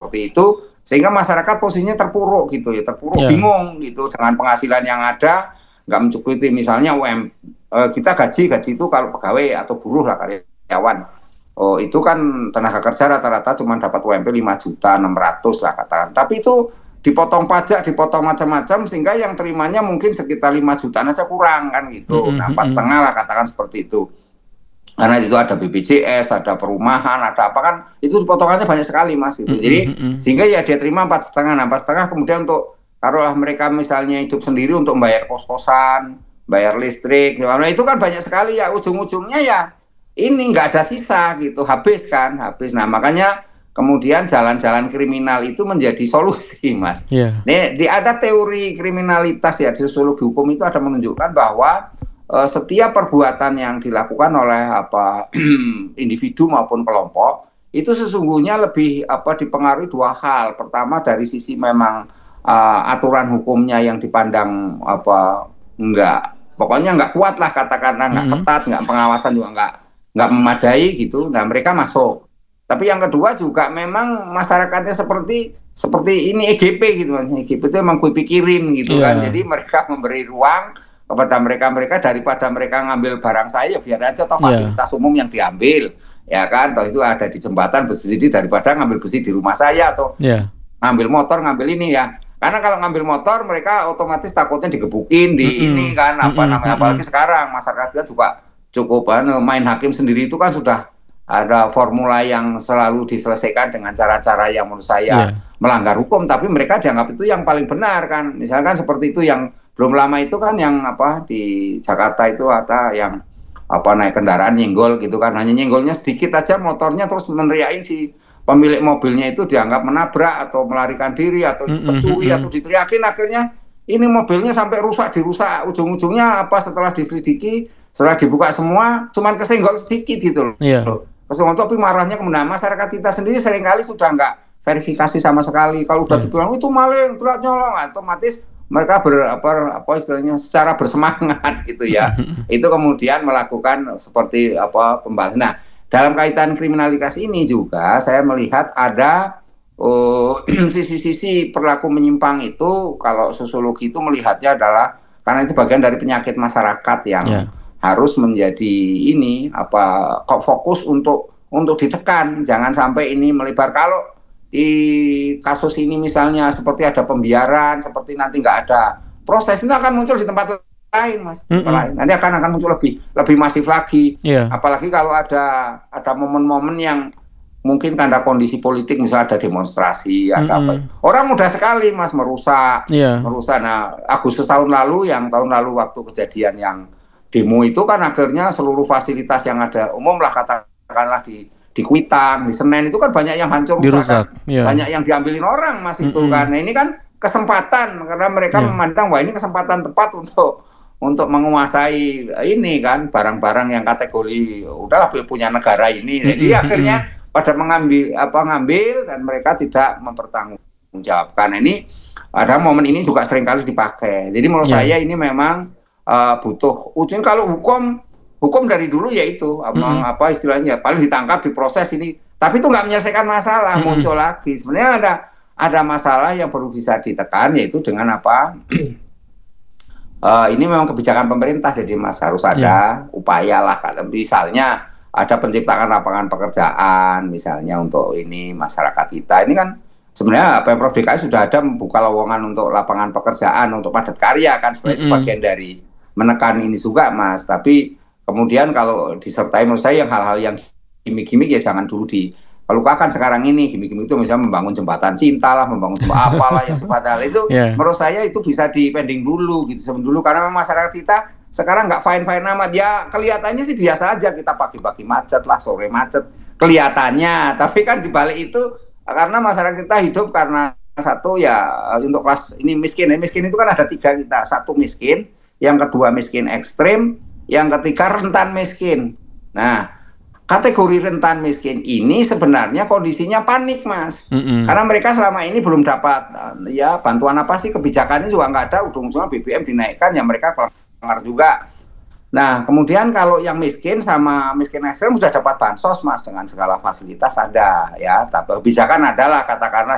seperti itu, sehingga masyarakat posisinya terpuruk gitu ya, bingung gitu dengan penghasilan yang ada, nggak mencukupi misalnya kita gaji itu kalau pegawai atau buruh lah karyawan. Oh, itu kan tenaga kerja rata-rata cuma dapat UMP 5.600.000 lah katakan. Tapi itu dipotong pajak, dipotong macam-macam sehingga yang terimanya mungkin sekitar 5 jutaan aja kurang kan gitu. Nah, 4,5 lah katakan seperti itu. Karena itu ada BPJS, ada perumahan, ada apa kan, itu potongannya banyak sekali Mas itu. Jadi sehingga ya dia terima 4,5. Nah, 4,5 kemudian untuk taruhlah mereka misalnya hidup sendiri untuk membayar kos-kosan, bayar listrik, nah itu kan banyak sekali ya, ujung-ujungnya ya ini nggak ada sisa gitu, habis. Nah, makanya kemudian jalan-jalan kriminal itu menjadi solusi, Mas. Nih, ada teori kriminalitas ya, di sosiologi hukum itu ada menunjukkan bahwa setiap perbuatan yang dilakukan oleh individu maupun kelompok itu sesungguhnya lebih dipengaruhi dua hal. Pertama dari sisi memang aturan hukumnya yang dipandang pokoknya nggak kuat lah katakanlah, nggak ketat, nggak pengawasan juga nggak memadai gitu. Nah mereka masuk. Tapi yang kedua juga memang masyarakatnya seperti ini EGP gitu, EGP itu memang gue pikirin gitu kan. Jadi mereka memberi ruang kepada mereka daripada mereka ngambil barang saya, biar aja toh fasilitas umum yang diambil, ya kan, toh itu ada di jembatan besi daripada ngambil besi di rumah saya atau ngambil motor, ngambil ini ya. Karena kalau ngambil motor mereka otomatis takutnya digebukin di ini kan, apalagi sekarang masyarakat juga cukup main hakim sendiri itu kan sudah ada formula yang selalu diselesaikan dengan cara-cara yang menurut saya melanggar hukum, tapi mereka dianggap itu yang paling benar kan. Misalkan seperti itu yang belum lama itu kan yang di Jakarta itu ada yang naik kendaraan nyenggol gitu kan, hanya nyenggolnya sedikit aja motornya terus meneriakin si pemilik mobilnya itu dianggap menabrak atau melarikan diri atau pencuri atau diteriakin, akhirnya ini mobilnya sampai dirusak, ujung-ujungnya setelah diselidiki, setelah dibuka semua cuman kesenggol sedikit gitu loh. Tapi marahnya kemudian masyarakat kita sendiri seringkali sudah nggak verifikasi sama sekali. Kalau udah dibilang itu maling, telat nyolong, otomatis mereka istilahnya secara bersemangat gitu ya. Itu kemudian melakukan seperti pembalas. Nah, dalam kaitan kriminalitas ini juga saya melihat ada sisi-sisi perilaku menyimpang itu, kalau sosiologi itu melihatnya adalah karena itu bagian dari penyakit masyarakat yang harus menjadi fokus untuk ditekan, jangan sampai ini melebar. Kalau di kasus ini misalnya seperti ada pembiaran, seperti nanti nggak ada proses, itu akan muncul di tempat lain, Mas. Nanti akan muncul lebih masif lagi. Apalagi kalau ada momen-momen yang mungkin karena kondisi politik, misalnya ada demonstrasi, ada orang mudah sekali, Mas, merusak. Nah, Agustus tahun lalu waktu kejadian yang demo itu kan akhirnya seluruh fasilitas yang ada umum lah katakanlah di Kuitang, di Senen itu kan banyak yang hancur rusak, banyak yang diambilin orang, Mas, itu kan. Nah, ini kan kesempatan karena mereka memandang wah ini kesempatan tepat untuk menguasai ini kan barang-barang yang kategori udahlah punya negara ini. Jadi akhirnya pada ngambil dan mereka tidak mempertanggungjawabkan. Ini ada momen ini juga seringkali dipakai. Jadi menurut saya ini memang butuh ujung. Kalau hukum dari dulu yaitu istilahnya paling ditangkap, diproses ini, tapi itu nggak menyelesaikan masalah, muncul lagi. Sebenarnya ada masalah yang perlu bisa ditekan, yaitu dengan ini memang kebijakan pemerintah, jadi Mas harus ada upaya lah, misalnya ada penciptaan lapangan pekerjaan misalnya untuk ini masyarakat kita. Ini kan sebenarnya Pemprov DKI sudah ada membuka lowongan untuk lapangan pekerjaan untuk padat karya kan, sebenarnya bagian dari menekan ini juga, Mas. Tapi kemudian kalau disertai menurut saya yang hal-hal yang gimmick-gimmick ya jangan dulu dilupakan sekarang ini. Gimmick-gimmick itu misalnya membangun jembatan cinta lah, membangun apalah yang sepadahal itu menurut saya itu bisa dipending dulu gitu dulu, karena masyarakat kita sekarang nggak fine-fine amat ya, kelihatannya sih biasa aja, kita pagi-pagi macet lah, sore macet kelihatannya, tapi kan dibalik itu karena masyarakat kita hidup karena satu ya untuk kelas ini miskin itu kan ada 3 kita, satu miskin, yang kedua miskin ekstrim, yang ketiga rentan miskin. Nah, kategori rentan miskin ini sebenarnya kondisinya panik, Mas. Karena mereka selama ini belum dapat bantuan apa sih, kebijakannya juga nggak ada, ujung-ujungnya BBM dinaikkan, ya mereka kelar juga. Nah, kemudian kalau yang miskin sama miskin ekstrem sudah dapat bansos, Mas, dengan segala fasilitas ada ya, tapi kebijakan adalah katakanlah